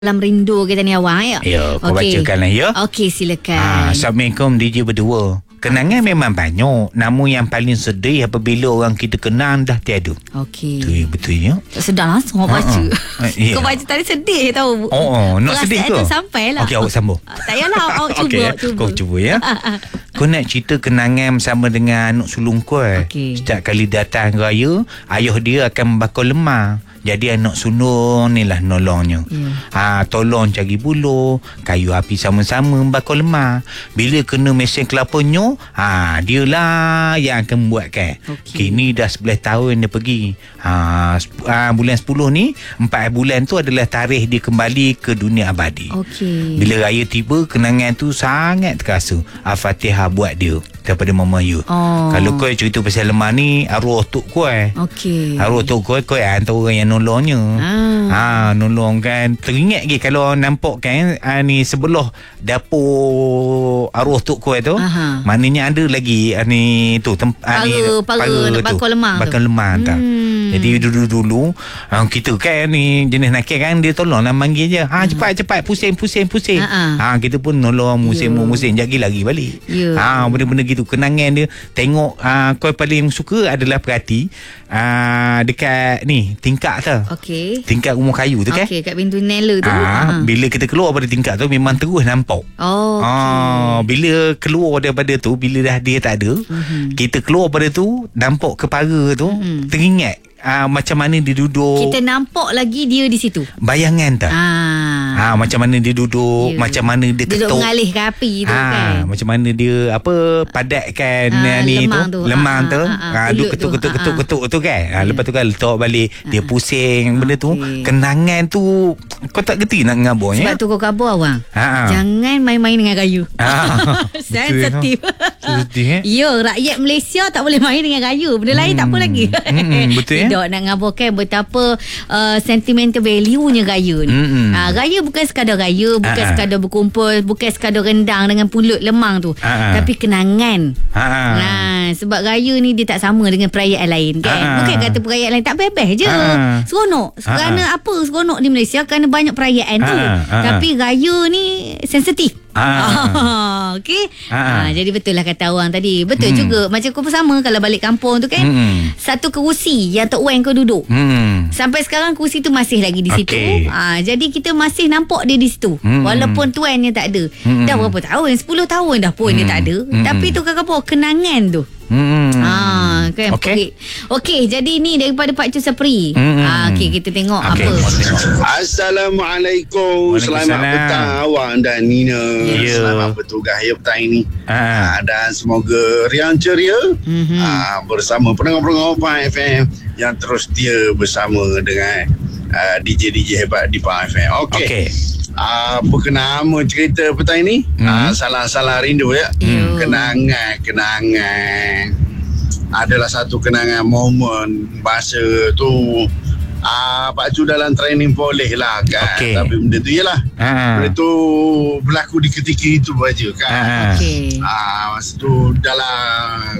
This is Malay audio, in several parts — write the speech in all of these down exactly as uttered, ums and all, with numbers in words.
Dalam rindu kita ni awak ya. Ya, kau okay. bacakanlah ya. Okey, silakan. Ha, Assalamualaikum D J berdua. Kenangan memang banyak, namun yang paling sedih apabila orang kita kenang dah tiada. Okey. Tu betul ya. Tak sedar langsung awak baca. Uh, uh, yeah. Kau baca tadi sedih tahu. Oh, oh nak sedih ke? Sampai lah. Okey, awak sambung. Tak payahlah, awak cuba, okay, cuba. Kau cuba ya. Kau nak cerita kenangan bersama dengan anak sulung kau. Okay. Setiap kali datang raya, ayah dia akan membakar lemah. Jadi anak sulung ni lah nolongnya. Yeah. Ha, tolong cari buluh, kayu api sama-sama membakar lemah. Bila kena mesin kelapanya, ha, dia lah yang akan membuatkan. Okay. Kini dah sebelas tahun dia pergi. Ha, sep- ha, bulan sepuluh ni, empat bulan tu adalah tarikh dia kembali ke dunia abadi. Okay. Bila raya tiba, kenangan tu sangat terasa. Al-Fatihah buat dia daripada Mama Yu. Oh. Kalau kau cerita pasal lemah ni, arwah tok kau eh. Okey. Arwah tok kau, kau antara orang yang nolongnya. Ah. Ha, nolong kan. Teringat lagi kalau nampak kan, ha, ni sebelah dapur arwah tok kau tu. Aha. Maknanya ada lagi ha, ni tu tem, ha, para, ni, para, para nak bakar lemah tu. Bakar lemah hmm. tak. Jadi dulu-dulu ha, kita kan ni jenis nakal kan, dia tolong lah manggil je. Ha, cepat-cepat pusing pusing pusing. Ha, kita pun nolong musim-musim jagi lagi balik. Yeah. Ha, benda-benda gitu. Kenangan dia tengok ha, kau paling suka adalah perhati ha, dekat ni tingkap tu. Okey. Tingkap rumah kayu tu kan. Okey, kat pintu Nela tu. Ha, bila kita keluar pada tingkap tu memang terus nampak. Oh. Okay. Ha, bila keluar daripada tu, bila dah dia tak ada, mm-hmm. kita keluar pada tu nampak kepala tu, mm-hmm. teringat Ah, macam mana dia duduk. Kita nampak lagi dia di situ. Bayangan tak? Ah. Ha, macam mana dia duduk, yeah. macam mana dia ketuk. Duduk mengalih ke api tu ha, kan. Macam mana dia apa padatkan ha, ni lemang tu, tu. lemang ha, tu. Ha, ha, ha, duk ketuk-ketuk ketuk-ketuk tu kan. Ha, yeah. Lepas tu kan letak balik, dia pusing benda tu. Okay. Kenangan tu kau tak gerti nak ngabarnya. Sebab tu kau khabar awang. Ha, ha. Jangan main-main dengan kayu. Ha. Sensitif. Sensitif eh. Ya, rakyat Malaysia tak boleh main dengan kayu. Benda lain hmm. tak apa lagi. Hmm, betul ya. Tidak nak ngabarkan betapa uh, sentimental value-nya raya ni. Mm-hmm. Uh, raya bukan sekadar raya, bukan uh-huh. sekadar berkumpul, bukan sekadar rendang dengan pulut lemang tu. Uh-huh. Tapi kenangan. Uh-huh. Nah, sebab raya ni dia tak sama dengan perayaan lain kan. Uh-huh. Bukan kata perayaan lain tak bebas je. Uh-huh. Seronok. Kerana uh-huh. apa seronok di Malaysia? Kerana banyak perayaan tu. Uh-huh. Tapi raya ni sensitif. Ah. Okey. Ah. Ah, jadi betul lah kata orang tadi. Betul hmm. juga. Macam kau pun sama kalau balik kampung tu kan. Hmm. Satu kerusi yang Tok Wan kau duduk. Hmm. Sampai sekarang kerusi tu masih lagi di situ. Okay. Ah, jadi kita masih nampak dia di situ. Hmm. Walaupun tuannya tak ada. Hmm. Dah berapa tahun? sepuluh tahun dah pun hmm. dia tak ada. Hmm. Tapi tu kakak apa? Kenangan tu. Hmm. Ah, kan. Okey. Okey, jadi ni daripada Pak Cu Sapri. Hmm. Ah, okey, kita tengok okay. apa. Assalamualaikum. Selamat petang awak dan Nina. Yeah. Selamat bertugas ya petang ini. Ah. Dan semoga riang ceria mm-hmm. ah, bersama pendengar-pendengar P A F M yang terus setia bersama dengan uh, D J D J hebat di P A F M. Okey. Okay. Uh, apa nama cerita petang ini? Hmm. Uh, salah-salah rindu ya. Hmm. Kenangan, kenangan. Adalah satu kenangan momen masa tu uh, Pak Cu dalam training boleh lah kan. Okay. Tapi benda tu ialah. Ha. Benda tu berlaku di ketika itu saja kan. Ha. Okay. Uh, masa tu dalam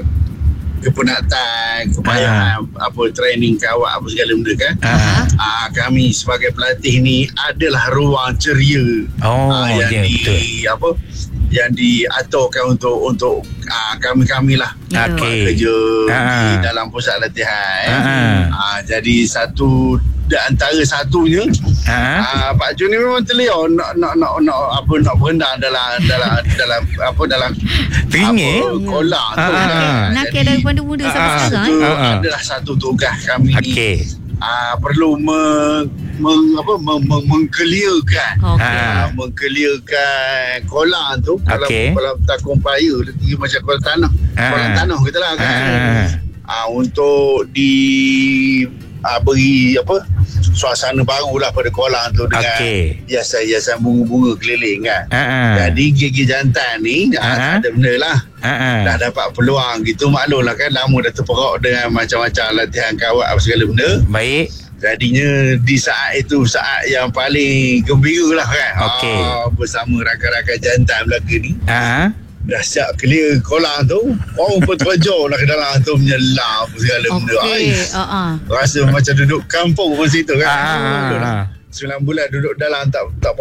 kepenatan, kepayahan uh-huh. apa training kawat apa segala benda kan. Uh-huh. Uh, kami sebagai pelatih ni adalah ruang ceria. Oh, uh, yang yeah, di betul. apa yang diaturkan untuk untuk uh, kami-kami lah okay. kerja uh-huh. di dalam pusat latihan. Uh-huh. Uh, jadi satu di antara satunya uh-huh. uh, Pak Cu ni memang terlihat nak nak nak nak apa nak berenang dalam dalam dalam apa dalam teringin kolam tu uh-huh. kan. Nak kira daripada muda sampai uh, sekarang itu eh? uh-huh. adalah satu tugas kami okay. ni. Uh, perlu meng, meng, apa, meng, meng, mengkelirkan okay. uh, mengkelirkan kolam tu okay. kolam takung paya dia macam kolam tanah uh. kolam tanah kita lah kan uh. Uh, untuk di uh, beri apa suasana baru lah pada kolam tu dengan okay. hiasan-hiasan bunga-bunga keliling kan uh-huh. jadi gigi jantan ni uh-huh. uh, ada benda lah uh-huh. dah dapat peluang gitu maklum lah kan lama dah terperok dengan macam-macam latihan kawat apa segala benda baik jadinya di saat itu saat yang paling gembira lah kan okay. uh, bersama rakan-rakan jantan belaka ni uh-huh. dah siap clear kolam tu, orang pun terjauh lah ke dalam tu menyelam segala benda. Okey, uh-uh. Rasa macam duduk kampung pun situ kan. Ah. sembilan bulan duduk dalam tak tak